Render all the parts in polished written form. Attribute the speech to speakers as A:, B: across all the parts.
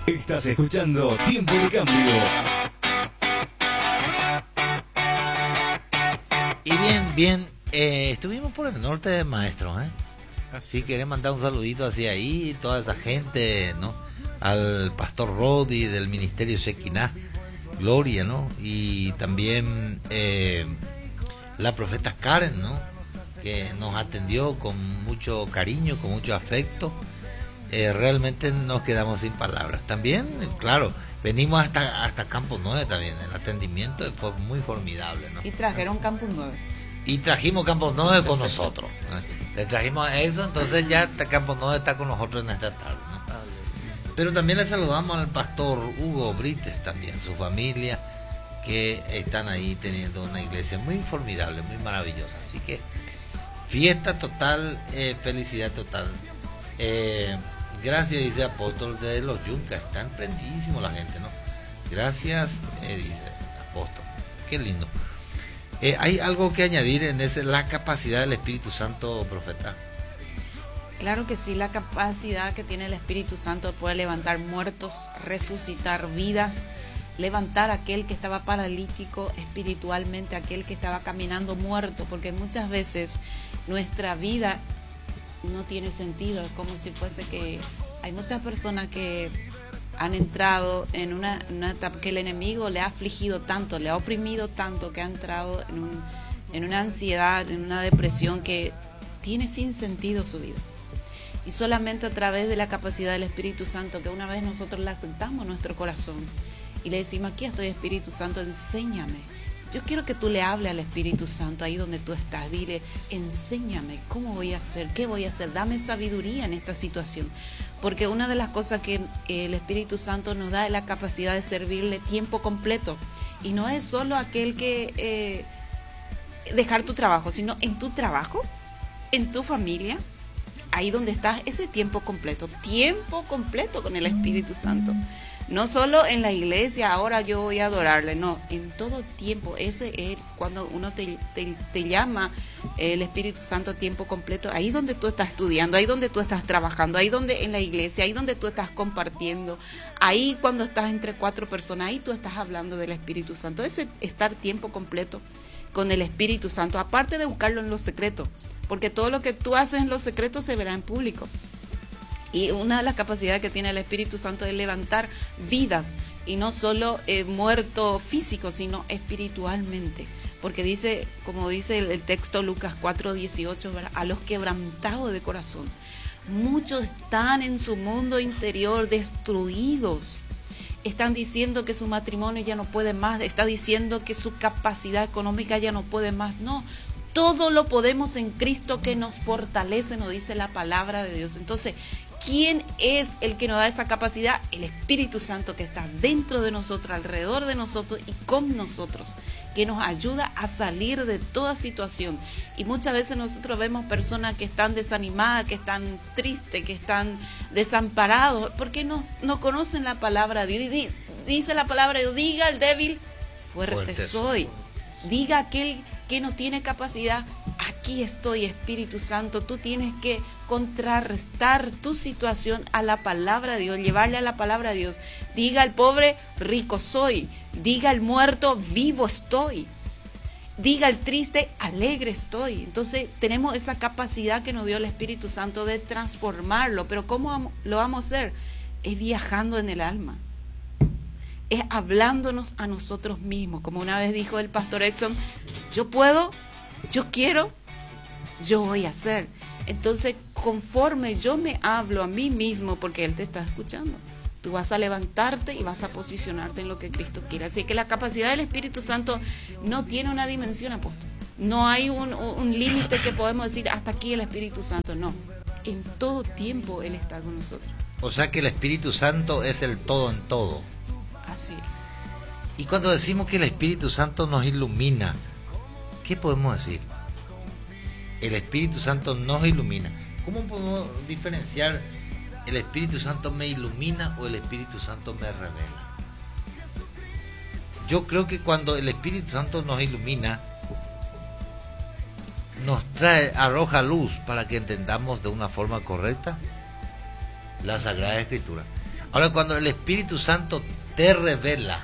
A: Estás escuchando Tiempo de Cambio.
B: Y bien, estuvimos por el norte, maestro, ¿eh? Sí, querés mandar un saludito hacia ahí, toda esa gente, ¿no? Al pastor Rodi del Ministerio Shekinah, Gloria, ¿no? Y también la profeta Karen, ¿no? Que nos atendió con mucho cariño, con mucho afecto. Realmente nos quedamos sin palabras. También, claro, venimos hasta Campus 9 también, el atendimiento fue muy formidable, ¿no?
C: Y trajeron Campus 9.
B: Y trajimos Campos 9 con nosotros. Le trajimos eso, entonces ya Campos 9 está con nosotros en esta tarde, ¿no? Pero también le saludamos al pastor Hugo Brites, también, su familia, que están ahí teniendo una iglesia muy formidable, muy maravillosa. Así que fiesta total, felicidad total. Gracias, dice Apóstol de los Yuncas, están prendidísimos la gente, ¿no? Gracias, dice Apóstol. Qué lindo. ¿Hay algo que añadir en la capacidad del Espíritu Santo, profeta?
C: Claro que sí, la capacidad que tiene el Espíritu Santo de poder levantar muertos, resucitar vidas, levantar a aquel que estaba paralítico espiritualmente, aquel que estaba caminando muerto, porque muchas veces nuestra vida no tiene sentido, es como si fuese que hay muchas personas que han entrado en una etapa que el enemigo le ha afligido tanto, le ha oprimido tanto, que ha entrado en una ansiedad, en una depresión que tiene sin sentido su vida. Y solamente a través de la capacidad del Espíritu Santo, que una vez nosotros la aceptamos en nuestro corazón y le decimos: aquí estoy, Espíritu Santo, enséñame. Yo quiero que tú le hables al Espíritu Santo ahí donde tú estás. Dile: enséñame, ¿cómo voy a hacer? ¿Qué voy a hacer? Dame sabiduría en esta situación. Porque una de las cosas que el Espíritu Santo nos da es la capacidad de servirle tiempo completo. Y no es solo aquel que dejar tu trabajo, sino en tu trabajo, en tu familia, ahí donde estás, ese tiempo completo con el Espíritu Santo. No solo en la iglesia, ahora yo voy a adorarle, no, en todo tiempo. Ese es cuando uno te llama el Espíritu Santo a tiempo completo, ahí donde tú estás estudiando, ahí donde tú estás trabajando, ahí donde en la iglesia, ahí donde tú estás compartiendo, ahí cuando estás entre 4 personas, ahí tú estás hablando del Espíritu Santo. Ese estar tiempo completo con el Espíritu Santo, aparte de buscarlo en lo secreto, porque todo lo que tú haces en lo secreto se verá en público. Y una de las capacidades que tiene el Espíritu Santo es levantar vidas, y no solo muerto físico, sino espiritualmente. Porque dice, como dice el texto Lucas 4:18, ¿verdad?, a los quebrantados de corazón. Muchos están en su mundo interior destruidos. Están diciendo que su matrimonio ya no puede más, está diciendo que su capacidad económica ya no puede más. No, todo lo podemos en Cristo que nos fortalece, nos dice la palabra de Dios. Entonces, ¿quién es el que nos da esa capacidad? El Espíritu Santo, que está dentro de nosotros, alrededor de nosotros y con nosotros, que nos ayuda a salir de toda situación. Y muchas veces nosotros vemos personas que están desanimadas, que están tristes, que están desamparados, porque no conocen la palabra de Dios. Dice la palabra de Dios: diga el débil, fuerte soy. Diga aquel que no tiene capacidad: aquí estoy, Espíritu Santo. Tú tienes que contrarrestar tu situación a la palabra de Dios, llevarle a la palabra de Dios. Diga al pobre: rico soy. Diga al muerto: vivo estoy. Diga al triste: alegre estoy. Entonces tenemos esa capacidad que nos dio el Espíritu Santo de transformarlo. Pero ¿cómo lo vamos a hacer? Es viajando en el alma. Es hablándonos a nosotros mismos. Como una vez dijo el pastor Exxon: yo puedo, yo quiero, yo voy a hacer. Entonces, conforme yo me hablo a mí mismo, porque Él te está escuchando, tú vas a levantarte y vas a posicionarte en lo que Cristo quiere. Así que la capacidad del Espíritu Santo no tiene una dimensión, apóstol. No hay un límite que podemos decir: hasta aquí el Espíritu Santo. No, en todo tiempo Él está con nosotros.
B: O sea que el Espíritu Santo es el todo en todo.
C: Así es.
B: Y cuando decimos que el Espíritu Santo nos ilumina, ¿qué podemos decir? El Espíritu Santo nos ilumina. ¿Cómo podemos diferenciar el Espíritu Santo me ilumina o el Espíritu Santo me revela? Yo creo que cuando el Espíritu Santo nos ilumina, nos arroja luz para que entendamos de una forma correcta la Sagrada Escritura. Ahora, cuando el Espíritu Santo te revela,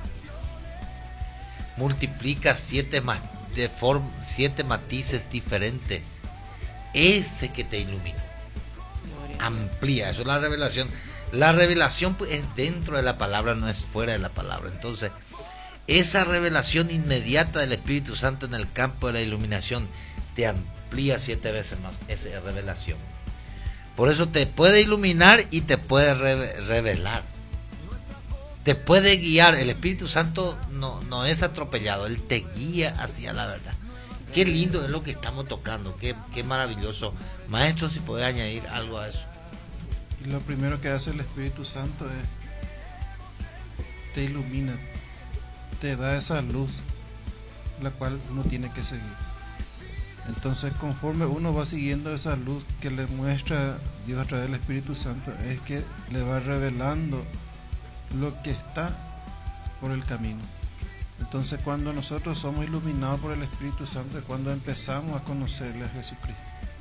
B: multiplica siete matices diferentes, ese que te ilumina, amplía. Eso es la revelación. La revelación pues, es dentro de la palabra, no es fuera de la palabra. Entonces, esa revelación inmediata del Espíritu Santo en el campo de la iluminación te amplía 7 veces más esa revelación. Por eso te puede iluminar y te puede revelar. Te puede guiar. El Espíritu Santo no es atropellado, Él te guía hacia la verdad. Qué lindo es lo que estamos tocando, qué maravilloso. Maestro, si puede añadir algo a eso.
D: Y lo primero que hace el Espíritu Santo es te ilumina, te da esa luz, la cual uno tiene que seguir. Entonces, conforme uno va siguiendo esa luz que le muestra Dios a través del Espíritu Santo, es que le va revelando lo que está por el camino. Entonces, cuando nosotros somos iluminados por el Espíritu Santo, es cuando empezamos a conocerle a Jesucristo.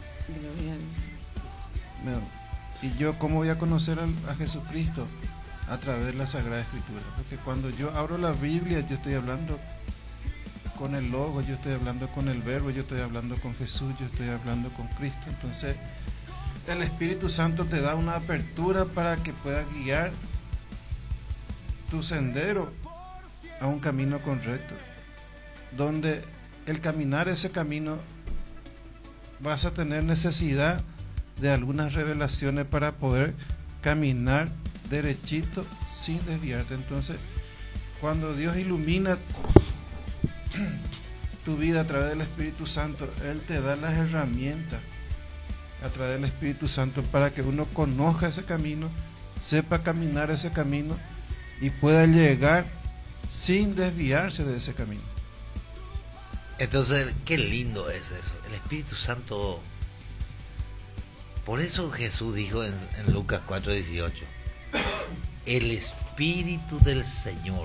D: ¿Y yo cómo voy a conocer a Jesucristo? A través de la Sagrada Escritura. Porque cuando yo abro la Biblia, yo estoy hablando con el Logo, yo estoy hablando con el Verbo, yo estoy hablando con Jesús, yo estoy hablando con Cristo. Entonces, el Espíritu Santo te da una apertura para que puedas guiar tu sendero a un camino correcto, donde el caminar ese camino vas a tener necesidad de algunas revelaciones para poder caminar derechito sin desviarte. Entonces, cuando Dios ilumina tu vida a través del Espíritu Santo, Él te da las herramientas a través del Espíritu Santo para que uno conozca ese camino, sepa caminar ese camino y pueda llegar sin desviarse de ese camino.
B: Entonces, qué lindo es eso. El Espíritu Santo. Por eso Jesús dijo en Lucas 4:18, el Espíritu del Señor.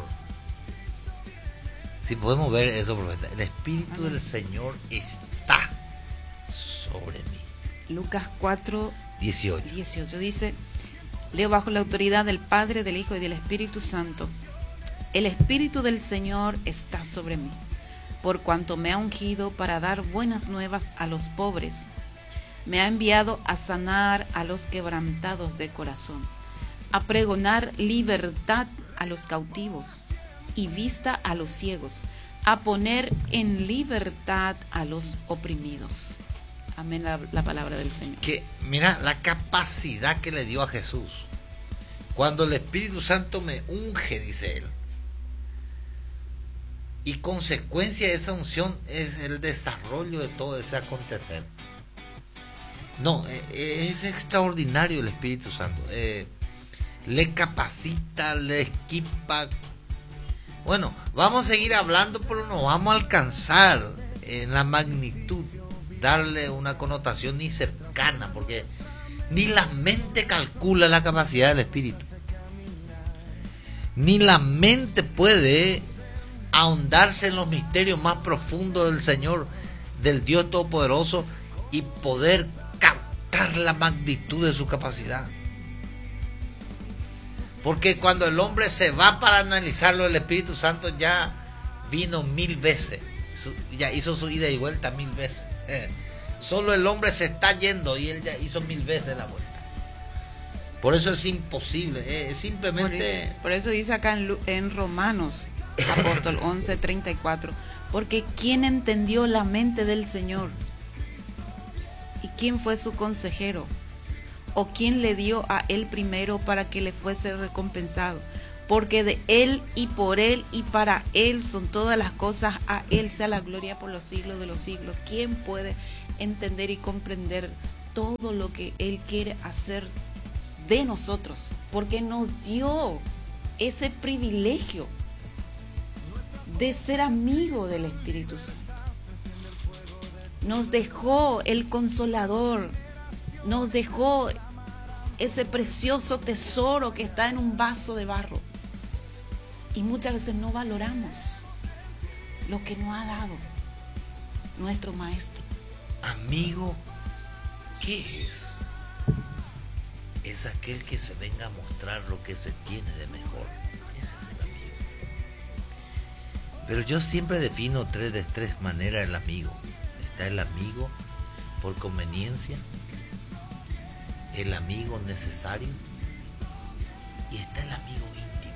B: Si podemos ver eso, profeta, el Espíritu del Señor está sobre mí.
C: Lucas 4:18 dice, leo bajo la autoridad del Padre, del Hijo y del Espíritu Santo. El Espíritu del Señor está sobre mí, por cuanto me ha ungido para dar buenas nuevas a los pobres. Me ha enviado a sanar a los quebrantados de corazón, a pregonar libertad a los cautivos y vista a los ciegos, a poner en libertad a los oprimidos. Amén, la palabra del Señor.
B: Que mira la capacidad que le dio a Jesús. Cuando el Espíritu Santo me unge, dice él, y consecuencia de esa unción es el desarrollo de todo ese acontecer. No, es extraordinario el Espíritu Santo. Le capacita, le equipa. Bueno, vamos a seguir hablando, pero no vamos a alcanzar en la magnitud, darle una connotación ni cercana, porque ni la mente calcula la capacidad del Espíritu. Ni la mente puede ahondarse en los misterios más profundos del Señor, del Dios Todopoderoso, y poder captar la magnitud de su capacidad. Porque cuando el hombre se va para analizarlo, el Espíritu Santo ya vino 1000 veces, ya hizo su ida y vuelta 1000 veces. Solo el hombre se está yendo y él ya hizo 1000 veces la vuelta. Por eso es imposible, simplemente...
C: Por eso dice acá en Romanos, apóstol 11:34, porque ¿quién entendió la mente del Señor? ¿Y quién fue su consejero? ¿O quién le dio a él primero para que le fuese recompensado? Porque de él y por él y para él son todas las cosas, a él sea la gloria por los siglos de los siglos. ¿Quién puede entender y comprender todo lo que él quiere hacer de nosotros? Porque nos dio ese privilegio de ser amigo del Espíritu Santo. Nos dejó el Consolador, nos dejó ese precioso tesoro que está en un vaso de barro. Y muchas veces no valoramos lo que nos ha dado nuestro Maestro.
B: Amigo, ¿qué es? es aquel que se venga a mostrar lo que se tiene de mejor. Ese es el amigo. Pero yo siempre defino de tres maneras el amigo. Está el amigo por conveniencia, el amigo necesario y está el amigo íntimo.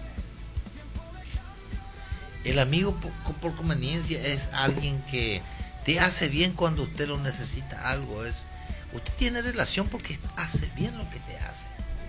B: El amigo por conveniencia es alguien que te hace bien cuando usted lo necesita algo. Usted tiene relación porque hace bien lo que te hace.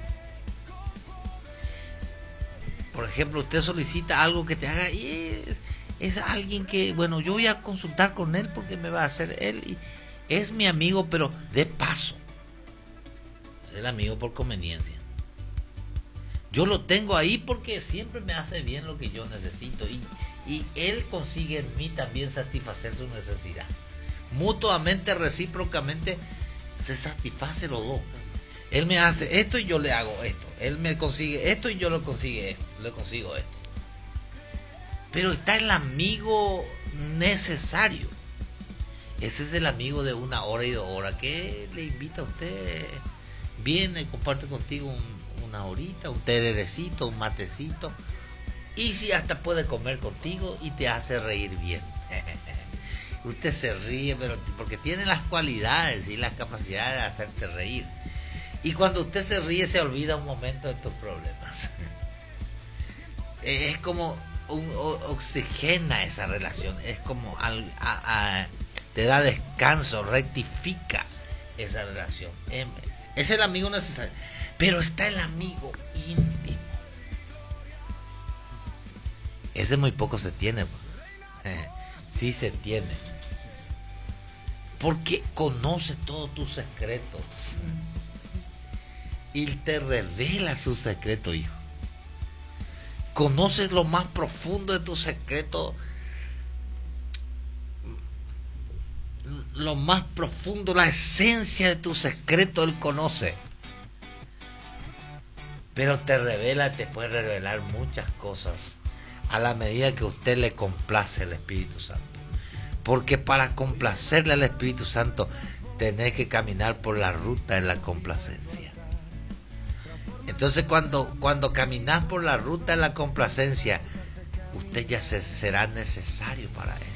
B: Por ejemplo, usted solicita algo que te haga y es alguien que, bueno, yo voy a consultar con él porque me va a hacer él y es mi amigo, pero de paso. Es el amigo por conveniencia. Yo lo tengo ahí porque siempre me hace bien lo que yo necesito y él consigue en mí también satisfacer su necesidad. Mutuamente, recíprocamente se satisface los dos. Él me hace esto y yo le hago esto. Él me consigue esto y yo le consigo esto. Pero está el amigo necesario. Ese es el amigo de 1 hora y 2 horas que le invita a usted, viene, comparte contigo una horita, un terecito, un matecito, y si hasta puede comer contigo y te hace reír bien. Usted se ríe, pero porque tiene las cualidades y las capacidades de hacerte reír. Y cuando usted se ríe se olvida un momento de tus problemas. Es como oxigena esa relación, es como te da descanso, rectifica esa relación. Es el amigo necesario. Pero está el amigo íntimo. Ese muy poco se tiene. Sí se tiene. Porque conoce todos tus secretos. Y te revela sus secretos, hijo. Conoces lo más profundo de tus secretos. Lo más profundo, la esencia de tu secreto, él conoce. Pero te puede revelar muchas cosas a la medida que usted le complace al Espíritu Santo. Porque para complacerle al Espíritu Santo tenés que caminar por la ruta de la complacencia. Entonces cuando caminas por la ruta de la complacencia, usted ya será necesario para él.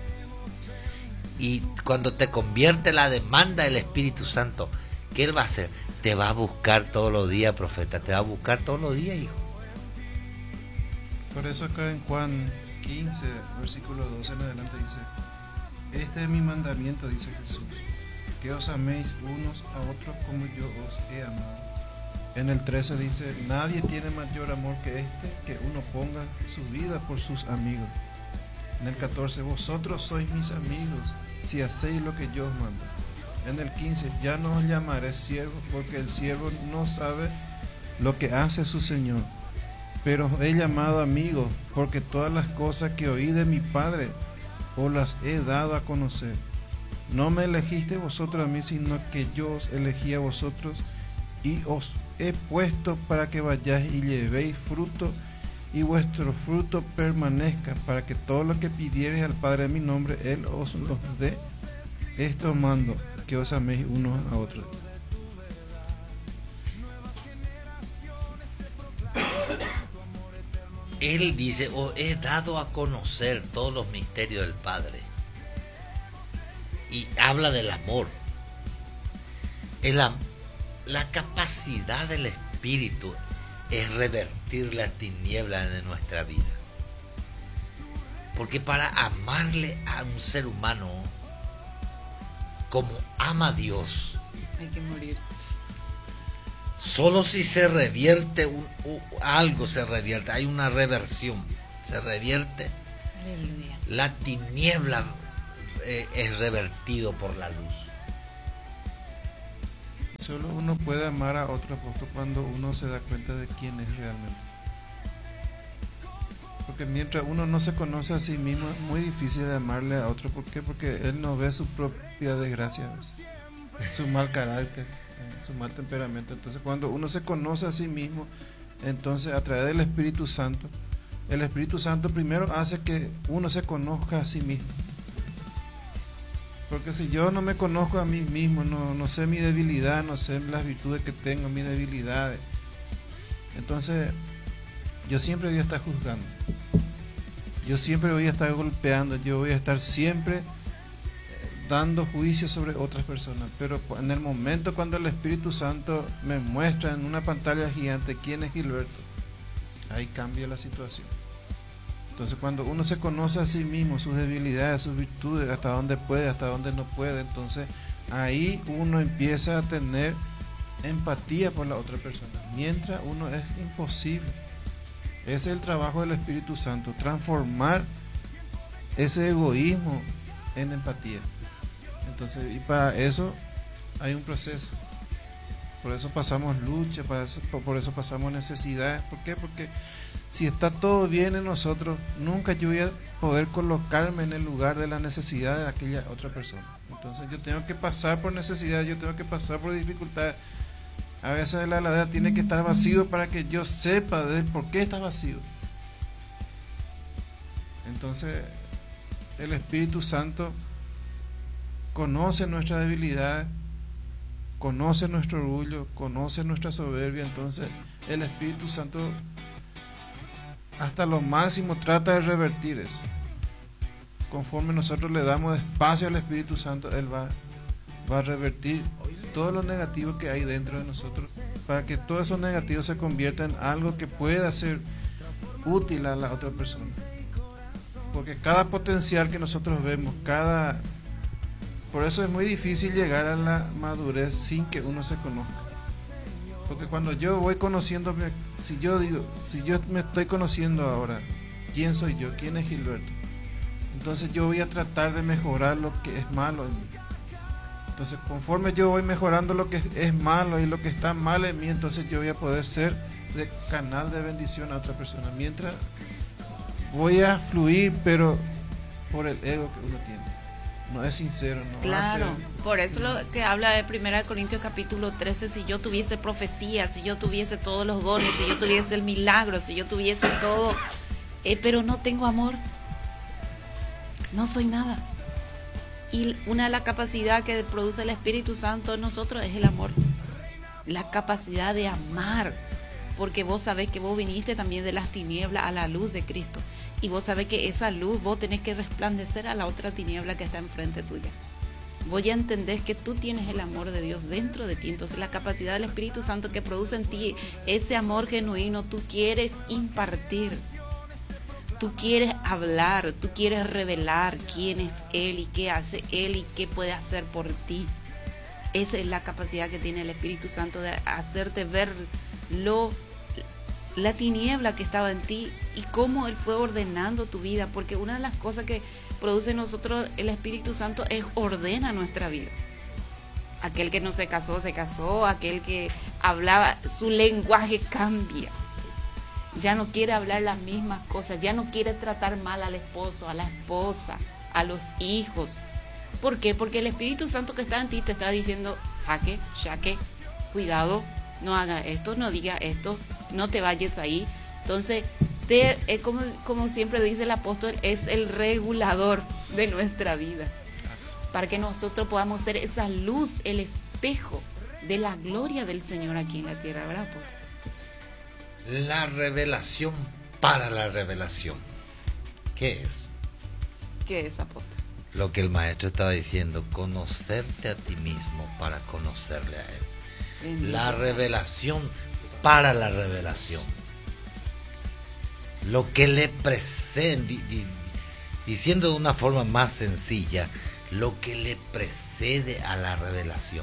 B: Y cuando te convierte la demanda del Espíritu Santo, ¿qué él va a hacer? Te va a buscar todos los días, profeta. Te va a buscar todos los días, hijo.
D: Por eso acá en Juan 15, versículo 12 en adelante dice: este es mi mandamiento, dice Jesús, que os améis unos a otros como yo os he amado. En el 13 dice: nadie tiene mayor amor que este, que uno ponga su vida por sus amigos. En el 14: vosotros sois mis amigos si hacéis lo que yo os mando. En el 15: ya no os llamaré siervos, porque el siervo no sabe lo que hace su señor, pero os he llamado amigos, porque todas las cosas que oí de mi Padre os las he dado a conocer. No me elegisteis vosotros a mí, sino que yo os elegí a vosotros y os he puesto para que vayáis y llevéis fruto, y vuestro fruto permanezca, para que todo lo que pidiereis al Padre en mi nombre, Él os lo dé. Esto os mando, que os améis unos a otros.
B: Él dice: os he dado a conocer todos los misterios del Padre. Y habla del amor. La capacidad del Espíritu es revertir la tiniebla de nuestra vida. Porque para amarle a un ser humano como ama a Dios,
C: hay que morir.
B: Solo si se revierte algo, se revierte, hay una reversión, se revierte.
C: Aleluya.
B: La tiniebla es revertido por la luz.
D: Solo uno puede amar a otro apóstol cuando uno se da cuenta de quién es realmente. Porque mientras uno no se conoce a sí mismo, es muy difícil de amarle a otro. ¿Por qué? Porque él no ve su propia desgracia, su mal carácter, su mal temperamento. Entonces cuando uno se conoce a sí mismo, entonces a través del Espíritu Santo, el Espíritu Santo primero hace que uno se conozca a sí mismo. Porque si yo no me conozco a mí mismo, no sé mi debilidad, no sé las virtudes que tengo, mis debilidades, entonces yo siempre voy a estar juzgando, yo siempre voy a estar golpeando, yo voy a estar siempre dando juicio sobre otras personas. Pero en el momento cuando el Espíritu Santo me muestra en una pantalla gigante quién es Gilberto, ahí cambia la situación. Entonces cuando uno se conoce a sí mismo, sus debilidades, sus virtudes, hasta dónde puede, hasta dónde no puede, entonces ahí uno empieza a tener empatía por la otra persona. Mientras uno es imposible. Ese es el trabajo del Espíritu Santo, transformar ese egoísmo en empatía. Entonces, y para eso hay un proceso. Por eso pasamos lucha, por eso pasamos necesidades. ¿Por qué? Porque si está todo bien en nosotros, nunca yo voy a poder colocarme en el lugar de la necesidad de aquella otra persona. Entonces yo tengo que pasar por necesidad, yo tengo que pasar por dificultades. A veces la heladera tiene que estar vacío para que yo sepa de por qué está vacío. Entonces el Espíritu Santo conoce nuestra debilidad, conoce nuestro orgullo, conoce nuestra soberbia. Entonces el Espíritu Santo hasta lo máximo trata de revertir eso. Conforme nosotros le damos espacio al Espíritu Santo, Él va a revertir todo lo negativo que hay dentro de nosotros, para que todo eso negativo se convierta en algo que pueda ser útil a la otra persona. Porque cada potencial que nosotros vemos, por eso es muy difícil llegar a la madurez sin que uno se conozca. Porque cuando yo voy conociéndome, si yo me estoy conociendo ahora, ¿quién soy yo? ¿Quién es Gilberto? Entonces yo voy a tratar de mejorar lo que es malo en mí. Entonces conforme yo voy mejorando lo que es malo y lo que está mal en mí, entonces yo voy a poder ser de canal de bendición a otra persona. Mientras voy a fluir, pero por el ego que uno tiene. No es sincero, no.
C: Claro, por eso lo que habla de 1 Corintios capítulo 13, si yo tuviese profecía, si yo tuviese todos los dones, si yo tuviese el milagro, si yo tuviese todo, pero no tengo amor, no soy nada. Y una de las capacidades que produce el Espíritu Santo en nosotros es el amor, la capacidad de amar, porque vos sabés que vos viniste también de las tinieblas a la luz de Cristo. Y vos sabés que esa luz vos tenés que resplandecer a la otra tiniebla que está enfrente tuya. Vos ya entendés que tú tienes el amor de Dios dentro de ti. Entonces la capacidad del Espíritu Santo que produce en ti ese amor genuino, tú quieres impartir. Tú quieres hablar, tú quieres revelar quién es Él y qué hace Él y qué puede hacer por ti. Esa es la capacidad que tiene el Espíritu Santo de hacerte ver la tiniebla que estaba en ti y cómo Él fue ordenando tu vida, porque una de las cosas que produce en nosotros el Espíritu Santo es ordena nuestra vida. Aquel que no se casó, aquel que hablaba, su lenguaje cambia, ya no quiere hablar las mismas cosas, ya no quiere tratar mal al esposo, a la esposa, a los hijos. ¿Por qué? Porque el Espíritu Santo que está en ti te está diciendo, jaque, yaque, cuidado, no haga esto, no diga esto, no te vayas ahí. Entonces, como siempre dice el apóstol, es el regulador de nuestra vida, para que nosotros podamos ser esa luz, el espejo de la gloria del Señor aquí en la tierra, ¿verdad, apóstol?
B: La revelación para la revelación. ¿Qué es?
C: ¿Qué es, apóstol?
B: Lo que el maestro estaba diciendo, conocerte a ti mismo para conocerle a Él.
C: Bendito
B: La
C: sea.
B: revelación para la revelación. Lo que le precede, diciendo de una forma más sencilla, lo que le precede a la revelación.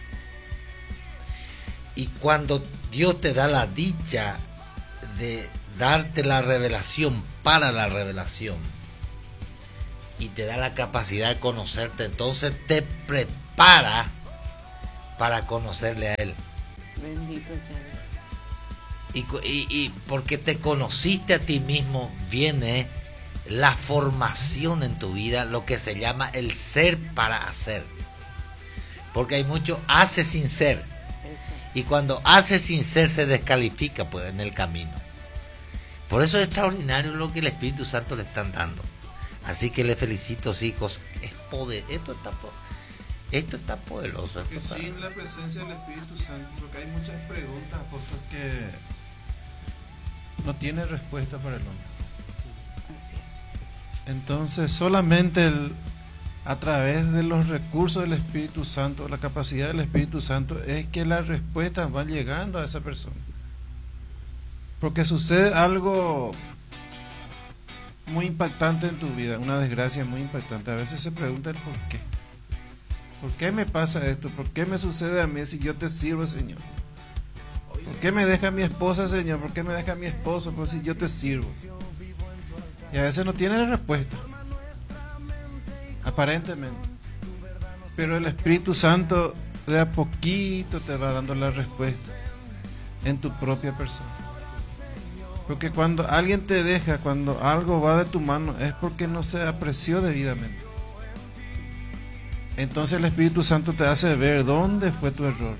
B: Y cuando Dios te da la dicha de darte la revelación para la revelación y te da la capacidad de conocerte, entonces te prepara para conocerle a Él.
C: Bendito sea Dios.
B: Y porque te conociste a ti mismo, viene la formación en tu vida, lo que se llama el ser para hacer. Porque hay mucho hace sin ser.
C: Eso.
B: Y cuando hace sin ser se descalifica pues en el camino. Por eso es extraordinario lo que el Espíritu Santo le están dando. Así que le felicito, hijos. esto está poderoso.
D: Porque sin la presencia del Espíritu Santo, porque hay muchas preguntas, apóstol, que no tiene respuesta para el hombre.
C: Así es.
D: Entonces solamente a través de los recursos del Espíritu Santo, la capacidad del Espíritu Santo, es que las respuestas van llegando a esa persona. Porque sucede algo muy impactante en tu vida, una desgracia muy impactante. A veces se pregunta el por qué. ¿Por qué me pasa esto? ¿Por qué me sucede a mí si yo te sirvo, Señor? ¿Por qué me deja mi esposa, Señor? ¿Por qué me deja mi esposo? Pues si yo te sirvo. Y a veces no tiene respuesta, aparentemente. Pero el Espíritu Santo de a poquito te va dando la respuesta en tu propia persona. Porque cuando alguien te deja, cuando algo va de tu mano, es porque no se apreció debidamente. Entonces el Espíritu Santo te hace ver dónde fue tu error,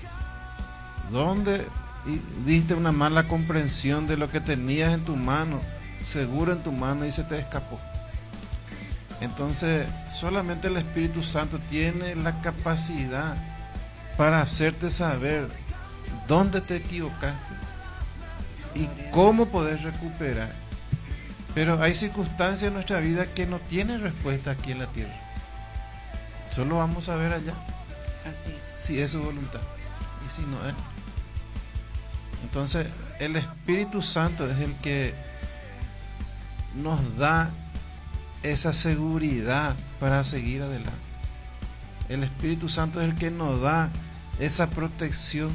D: dónde diste una mala comprensión de lo que tenías en tu mano, seguro en tu mano, y se te escapó. Entonces solamente el Espíritu Santo tiene la capacidad para hacerte saber dónde te equivocaste y cómo poder recuperar. Pero hay circunstancias en nuestra vida que no tienen respuesta aquí en la tierra. Solo vamos a ver allá.
C: Así es.
D: Si es su voluntad y si no es. Entonces el Espíritu Santo es el que nos da esa seguridad para seguir adelante. El Espíritu Santo es el que nos da esa protección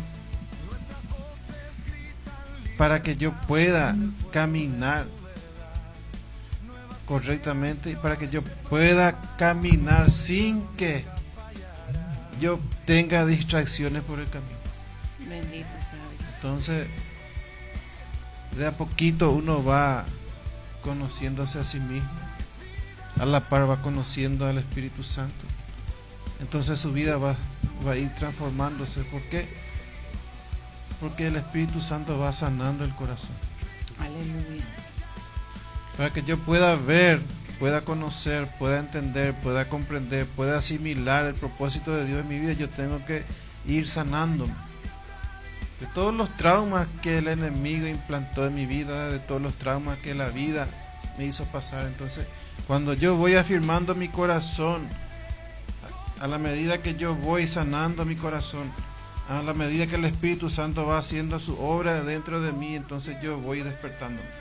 D: para que yo pueda caminar correctamente y para que yo pueda caminar sin que yo tenga distracciones por el camino.
C: Bendito sea Dios.
D: Entonces, de a poquito uno va conociéndose a sí mismo, a la par va conociendo al Espíritu Santo. Entonces su vida va a ir transformándose. ¿Por qué? Porque el Espíritu Santo va sanando el corazón.
C: Aleluya.
D: Para que yo pueda ver, pueda conocer, pueda entender, pueda comprender, pueda asimilar el propósito de Dios en mi vida, yo tengo que ir sanándome de todos los traumas que el enemigo implantó en mi vida, de todos los traumas que la vida me hizo pasar. Entonces, cuando yo voy afirmando mi corazón, a la medida que yo voy sanando mi corazón, a la medida que el Espíritu Santo va haciendo su obra dentro de mí, entonces yo voy despertándome.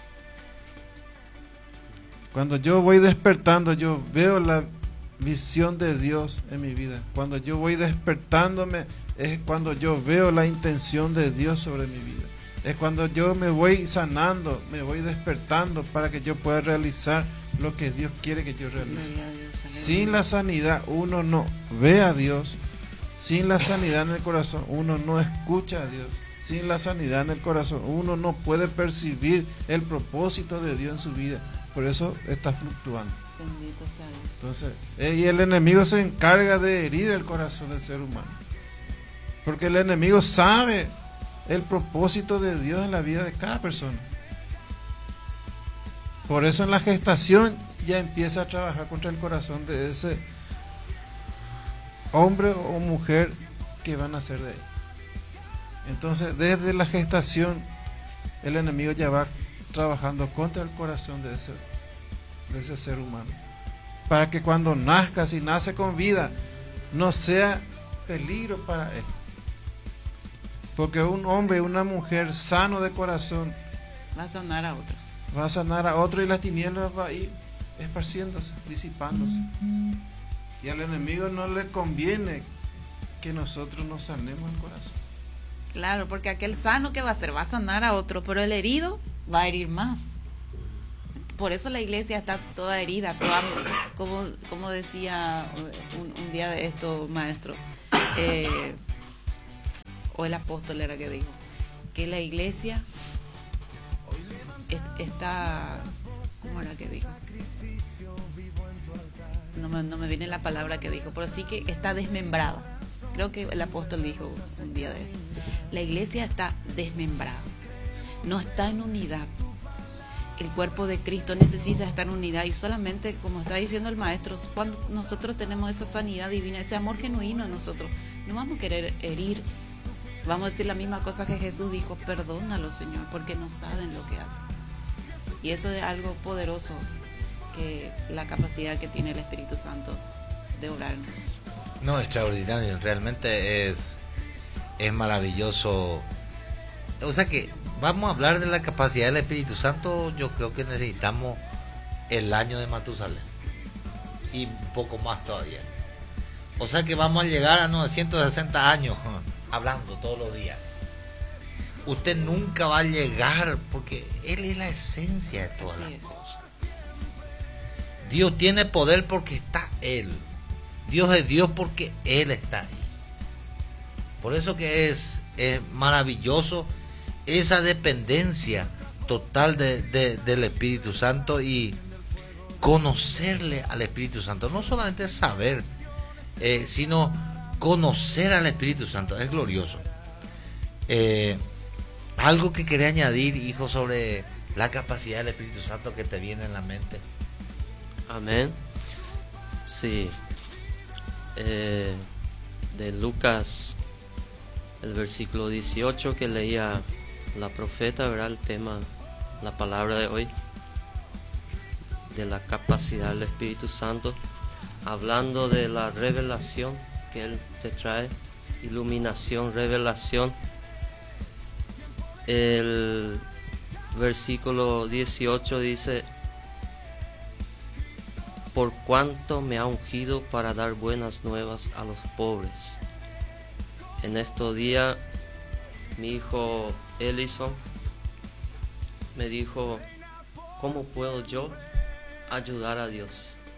D: Cuando yo voy despertando, yo veo la visión de Dios en mi vida. Cuando yo voy despertándome, es cuando yo veo la intención de Dios sobre mi vida. Es cuando yo me voy sanando, me voy despertando para que yo pueda realizar lo que Dios quiere que yo realice. Sin la sanidad uno no ve a Dios. Sin la sanidad en el corazón uno no escucha a Dios. Sin la sanidad en el corazón uno no puede percibir el propósito de Dios en su vida. Por eso está fluctuando.
C: Bendito sea Dios.
D: Entonces, y el enemigo se encarga de herir el corazón del ser humano. Porque el enemigo sabe el propósito de Dios en la vida de cada persona. Por eso en la gestación ya empieza a trabajar contra el corazón de ese hombre o mujer que van a nacer de él. Entonces, desde la gestación, el enemigo ya va trabajando contra el corazón de ese ser humano, para que cuando nazca, si nace con vida, no sea peligro para él. Porque un hombre, una mujer sano de corazón
C: Va a sanar a otros.
D: va a sanar a otro, y las tinieblas va a ir esparciéndose, disipándose. Y al enemigo no le conviene que nosotros nos sanemos el corazón.
C: Claro, porque aquel sano, ¿qué va a hacer? Va a sanar a otro, pero el herido va a herir más. Por eso la iglesia está toda herida, toda, como decía un día de esto, maestro, o el apóstol era que dijo, que la iglesia está, ¿cómo era que dijo? No me viene la palabra que dijo, pero sí que está desmembrada. Creo que el apóstol dijo un día de esto. La iglesia está desmembrada, no está en unidad. el cuerpo de Cristo necesita estar en unidad, y solamente, como está diciendo el maestro, cuando nosotros tenemos esa sanidad divina, ese amor genuino en nosotros, no vamos a querer herir, vamos a decir la misma cosa que Jesús dijo: perdónalo, Señor, porque no saben lo que hacen. Y eso es algo poderoso, que la capacidad que tiene el Espíritu Santo de obrar en nosotros.
B: No, extraordinario, realmente es maravilloso. O sea que vamos a hablar de la capacidad del Espíritu Santo. Yo creo que necesitamos el año de Matusalén y un poco más todavía. O sea que vamos a llegar a 960 años hablando todos los días. Usted nunca va a llegar, porque Él es la esencia de todas las cosas. Dios tiene poder porque está Él. Dios es Dios porque Él está ahí. Por eso que es maravilloso esa dependencia total del Espíritu Santo, y conocerle al Espíritu Santo. No solamente saber, sino conocer al Espíritu Santo. Es glorioso. Algo que quería añadir, hijo, sobre la capacidad del Espíritu Santo que te viene en la mente.
E: Amén. Sí. De Lucas, el versículo 18 que leía la profeta, ¿verdad? El tema, la palabra de hoy, de la capacidad del Espíritu Santo, hablando de la revelación que Él te trae, iluminación, revelación. El versículo 18 dice: por cuanto me ha ungido para dar buenas nuevas a los pobres. En estos días mi hijo Ellison me dijo: ¿cómo puedo yo ayudar a Dios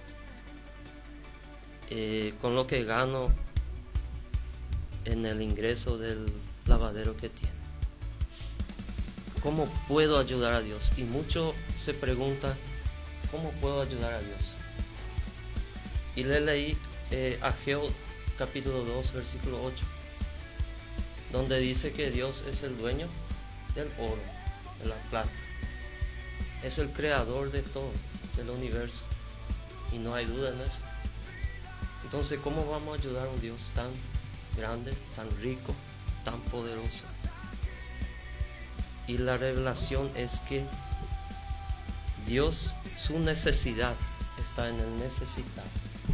E: con lo que gano en el ingreso del lavadero que tiene? ¿Cómo puedo ayudar a Dios? Y muchos se preguntan: ¿cómo puedo ayudar a Dios? Y le leí Ageo capítulo 2 versículo 8, donde dice que Dios es el dueño del oro, de la plata, es el creador de todo, del universo, y no hay duda en eso. Entonces, ¿cómo vamos a ayudar a un Dios tan grande, tan rico, tan poderoso? Y la revelación es que Dios, su necesidad está en el necesitado.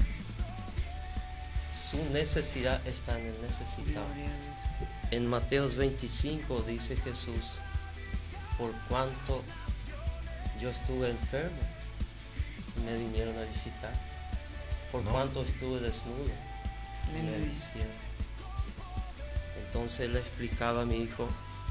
E: Su necesidad está en el necesitado. En Mateos 25 dice Jesús: por cuanto yo estuve enfermo y me vinieron a visitar, por cuanto estuve desnudo y me vistieron. Entonces le explicaba a mi hijo: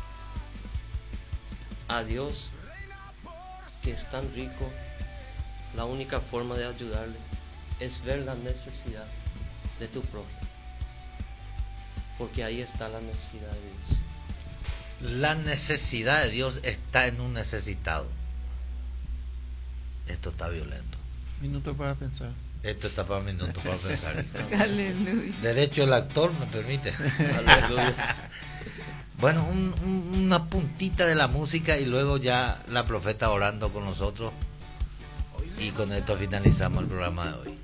E: a Dios, que es tan rico, la única forma de ayudarle es ver la necesidad de tu prójimo, porque ahí está la necesidad de Dios.
B: La necesidad de Dios está en un necesitado. Esto está violento.
D: Minuto para pensar.
B: Esto está para minutos para pensar.
C: Aleluya.
B: Derecho del actor me permite.
E: Aleluya.
B: Bueno, una puntita de la música y luego ya la profeta orando con nosotros, y con esto finalizamos el programa de hoy.